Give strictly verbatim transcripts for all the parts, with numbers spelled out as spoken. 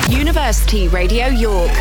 University Radio York.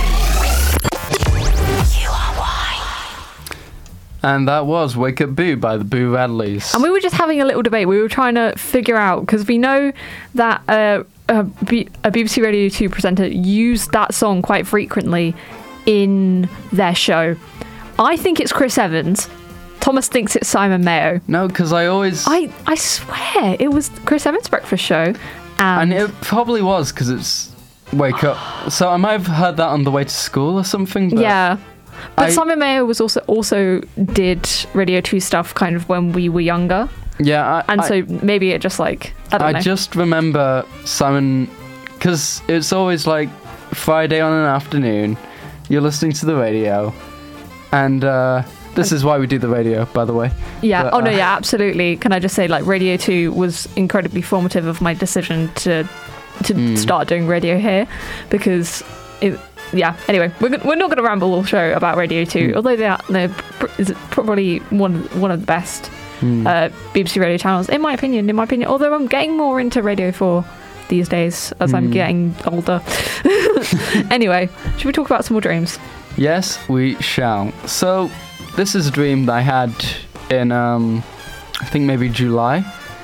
U R Y. And that was Wake Up Boo by the Boo Radleys. And we were just having a little debate. We were trying to figure out, because we know that uh, a, B- a B B C Radio two presenter used that song quite frequently in their show. I think it's Chris Evans. Thomas thinks it's Simon Mayo. No, because I always... I, I swear it was Chris Evans' breakfast show. And, And it probably was, because it's Wake Up. So I might have heard that on the way to school or something. But yeah. But I- Simon Mayo was also also did Radio two stuff kind of when we were younger. Yeah, I, And I, so maybe it just like, I don't I know. just remember Simon, because it's always like Friday on an afternoon, you're listening to the radio, and uh, this is why we do the radio, by the way. Yeah. But, oh, no, uh, yeah, absolutely. Can I just say, like, Radio two was incredibly formative of my decision to to Mm. start doing radio here, because, it, yeah, anyway, we're, go- we're not going to ramble all show about Radio two, Mm. although they are, they're pr- is probably one, one of the best Mm. uh, B B C radio channels, in my opinion, in my opinion, although I'm getting more into Radio four these days as I'm Mm. getting older. Anyway, should we talk about some more dreams? Yes, we shall. So, this is a dream that I had in, um, I think maybe July,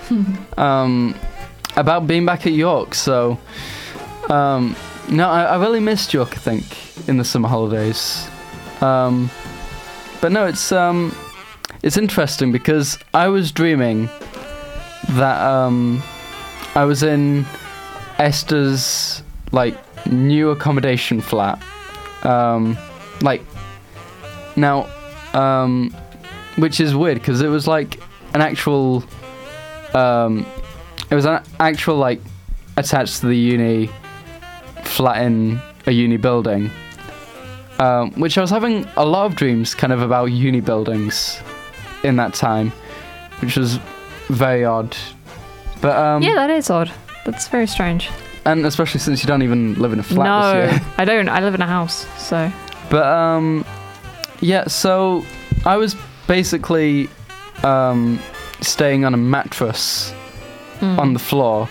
um, about being back at York. So, um, no, I, I really missed York, I think, in the summer holidays. Um, but no, it's um, it's interesting because I was dreaming that um, I was in Esther's like new accommodation flat. Um, like now, um, which is weird because it was like an actual, um, it was an actual like attached to the uni flat in a uni building, um, which I was having a lot of dreams kind of about uni buildings in that time, which was very odd. But um, Yeah, that is odd. That's very strange. and especially since you don't even live in a flat No, this year. I don't. I live in a house, so. But um, yeah. So I was basically um, staying on a mattress Mm. on the floor,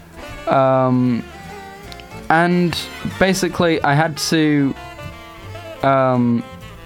um, and basically I had to, um,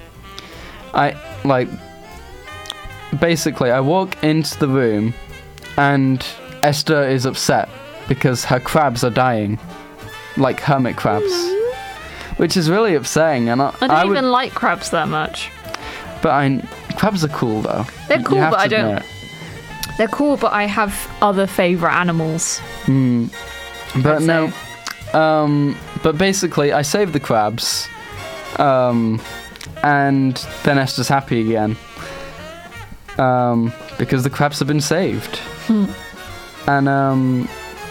I like, basically I walk into the room, and Esther is upset because her crabs are dying, like hermit crabs. Which is really upsetting, and I, I don't I would, even like crabs that much. but I crabs are cool though. They're You cool, have but to I don't- admit. They're cool, but I have other favourite animals. Hmm. But I'd no, um, but basically I saved the crabs, um, and then Esther's happy again, um, because the crabs have been saved, Hmm. and um,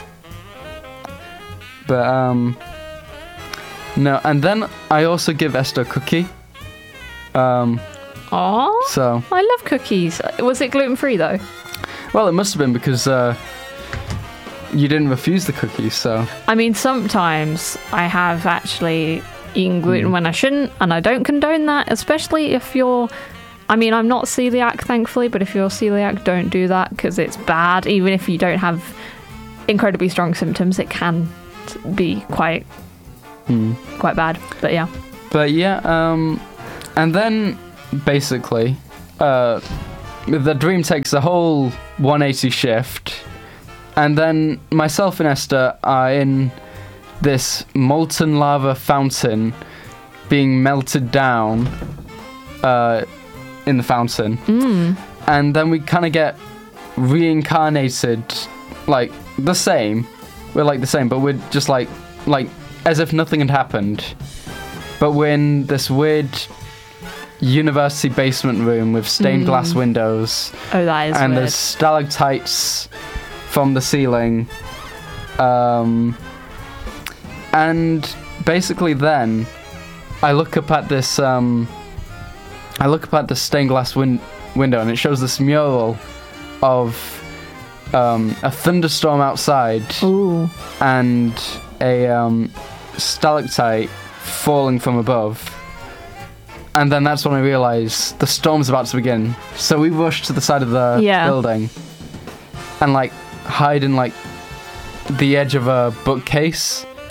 but um, no, and then I also give Esther a cookie, um, Aww. so. I love cookies. Was it gluten free though? Well, it must have been because uh, you didn't refuse the cookies, so... I mean, sometimes I have actually eaten gluten Mm. when I shouldn't, and I don't condone that, especially if you're... I mean, I'm not celiac, thankfully, but if you're celiac, don't do that, because it's bad. Even if you don't have incredibly strong symptoms, it can be quite, Hmm. quite bad. But yeah. But yeah, um... And then, basically, uh... the dream takes a whole one eighty shift, and then myself and Esther are in this molten lava fountain being melted down uh, in the fountain. Mm. And then we kind of get reincarnated, like the same. We're like the same, but we're just like, like as if nothing had happened. But we're in this weird university basement room with stained Mm. glass windows, Oh, that is and weird. there's stalactites from the ceiling. Um, and basically, then I look up at this. Um, I look up at the stained glass win- window, and it shows this mural of um, a thunderstorm outside Ooh. and a um, stalactite falling from above. And then that's when I realise the storm's about to begin. So we rush to the side of the Yeah. building and like hide in like the edge of a bookcase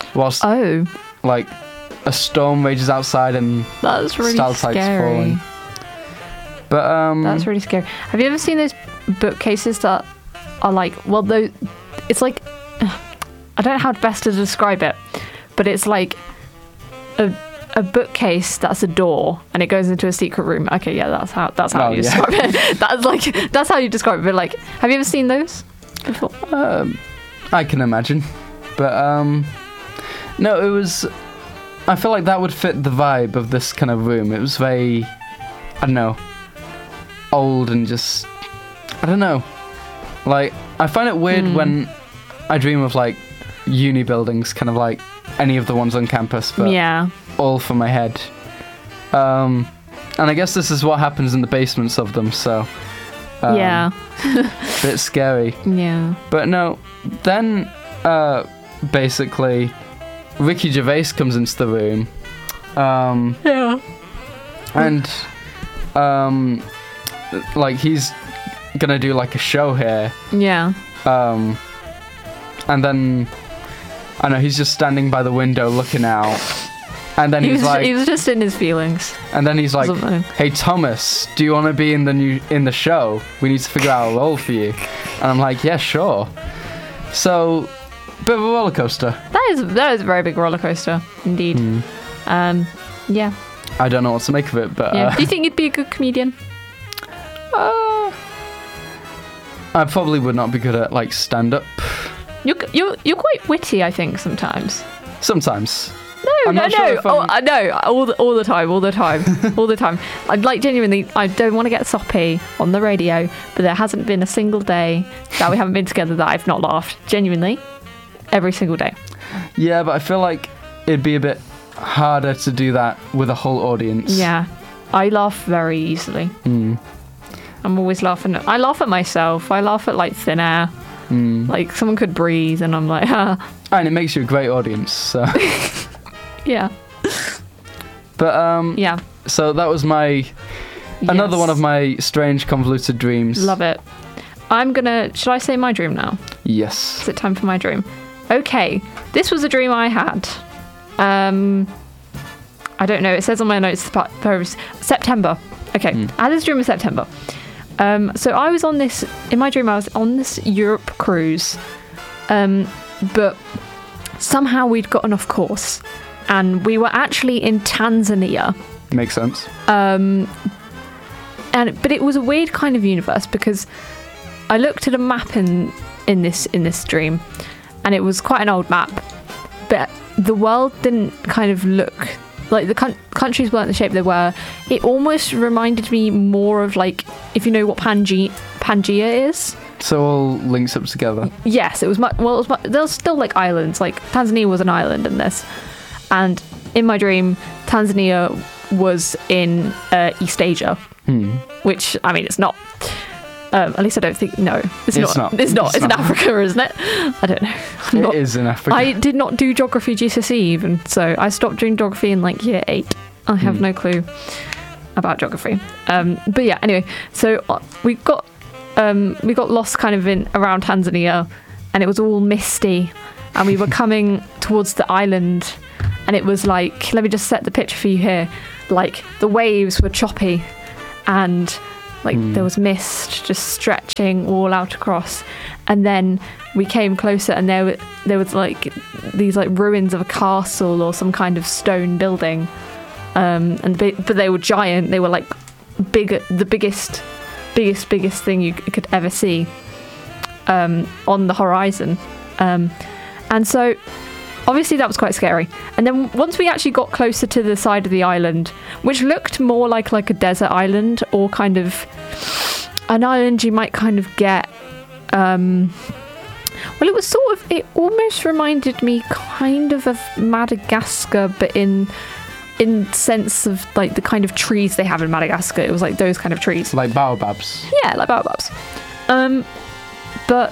whilst Oh, like a storm rages outside and that's really stalactites scary. falling. But um, That's really scary. Have you ever seen those bookcases that are like, well, those, it's like, I don't know how best to describe it, but it's like a a bookcase that's a door and it goes into a secret room. Okay, yeah, that's how that's how Oh, you yeah. describe it. That's like that's how you describe it. But like, have you ever seen those before? um, I can imagine. But um, no, it was. I feel like that would fit the vibe of this kind of room. It was very, I don't know, old and just, I don't know. Like, I find it weird Mm. when I dream of like uni buildings, kind of like any of the ones on campus, but Yeah. all from my head. Um, and I guess this is what happens in the basements of them, so um, yeah. bit scary. Yeah. But no, then uh, basically Ricky Gervais comes into the room, um, Yeah. and um, like he's gonna do like a show here, Yeah. um, and then I know he's just standing by the window looking out, and then He he's was, like, he was just in his feelings. and then he's like, Something. "Hey Thomas, do you want to be in the new in the show? We need to figure out a role for you." And I'm like, "Yeah, sure." So, bit of a roller coaster. That is that is a very big roller coaster indeed. Hmm. Um, yeah. I don't know what to make of it, but Yeah. uh, Do you think you'd be a good comedian? uh, I probably would not be good at like stand up. You're you're you're quite witty, I think, sometimes. Sometimes. No, I'm no, not sure no. if I'm- Oh, I know. All the all the time, all the time, all the time. I'd like genuinely. I don't want to get soppy on the radio, but there hasn't been a single day that we haven't been together that I've not laughed. Genuinely, every single day. Yeah, but I feel like it'd be a bit harder to do that with a whole audience. Yeah, I laugh very easily. Mm. I'm always laughing. At, I laugh at myself. I laugh at like thin air. Mm. Like someone could breathe, and I'm like, ah, And it makes you a great audience. So, yeah, but um, yeah. so that was my another Yes. one of my strange convoluted dreams. Love it. I'm gonna. Should I say my dream now? Yes. Is it time for my dream? Okay, this was a dream I had. Um, I don't know. It says on my notes pa- post September. Okay, Mm. I had this dream in September. Um, so I was on this in my dream. I was on this Europe cruise, um, but somehow we'd gotten off course, and we were actually in Tanzania. Makes sense. Um, and but it was a weird kind of universe because I looked at a map in in this in this dream, and it was quite an old map, but the world didn't kind of look like the coun- countries weren't the shape they were. It almost reminded me more of like, if you know what Pangaea Pangaea is. So all links up together. Yes, it was much. Well, it was much, there was still like islands. Like Tanzania was an island in this, and in my dream, Tanzania was in uh, East Asia, Hmm. which I mean, it's not. Um, at least I don't think. No, it's, It's not. not. It's not. It's It's, in not. Africa, isn't it? I don't know. I'm It not- is in Africa. I did not do geography G C S E even, so I stopped doing geography in like year eight. I have Hmm. no clue about geography. Um, but yeah, anyway, so uh, we got um, we got lost kind of in around Tanzania, and it was all misty, and we were coming towards the island, and it was like, let me just set the picture for you here, like the waves were choppy, and like Hmm. there was mist just stretching all out across, and then we came closer, and there were there was like these like ruins of a castle or some kind of stone building, um, and they, but they were giant. They were like bigger, the biggest, biggest, biggest thing you c- could ever see um, on the horizon, um, and so obviously that was quite scary. And then once we actually got closer to the side of the island, which looked more like like a desert island or kind of an island you might kind of get um well, it was sort of, it almost reminded me kind of of Madagascar, but in in sense of like the kind of trees they have in Madagascar. It was like those kind of trees. Like baobabs. Yeah, like baobabs. Um, but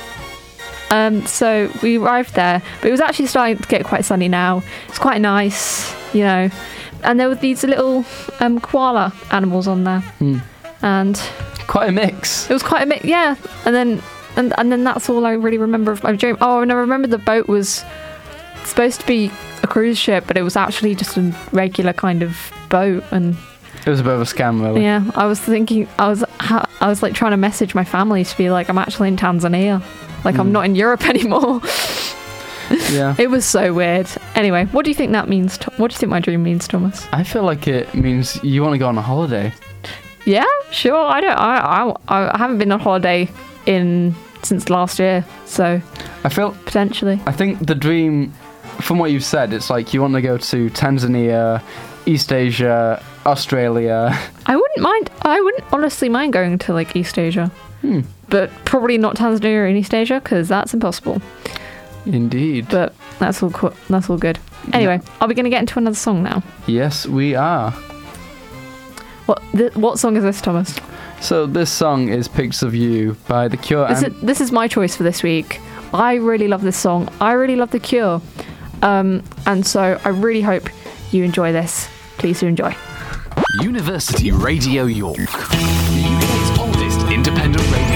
um, so we arrived there, but it was actually starting to get quite sunny now. It's quite nice, you know. And there were these little um, koala animals on there, Hmm. and Quite a mix. it was quite a bit, yeah. And then and and then that's all I really remember of my dream. Oh, and I remember the boat was supposed to be a cruise ship, but it was actually just a regular kind of boat. And It was a bit of a scam, really. yeah, I was thinking, I was, ha- I was like trying to message my family to be like, I'm actually in Tanzania, like I'm Mm. not in Europe anymore. Yeah. It was so weird. Anyway, what do you think that means? To- what do you think my dream means, Thomas? I feel like it means you want to go on a holiday. Yeah, sure. I don't. I I, I haven't been on holiday in since last year, so I feel. potentially. I think the dream, from what you've said, it's like you want to go to Tanzania, East Asia, Australia. I wouldn't mind. I wouldn't honestly mind going to like East Asia, Hmm. but probably not Tanzania or East Asia because that's impossible. Indeed. But that's all. Co- that's all good. Anyway, are we going to get into another song now? Yes, we are. What th- What song is this, Thomas? So this song is "Pics of You" by The Cure. This and is, this is my choice for this week. I really love this song. I really love The Cure, um, and so I really hope you enjoy this. Please do enjoy. University Radio York, the U K's oldest independent